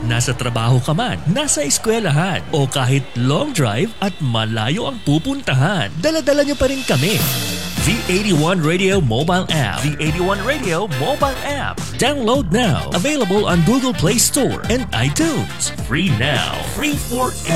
Nasa trabaho ka man, nasa eskwelahan, o kahit long drive at malayo ang pupuntahan, dala-dala niyo pa rin kami. The 81 Radio Mobile App. The 81 Radio Mobile App. Download now. Available on Google Play Store and iTunes. Free now. Free forever.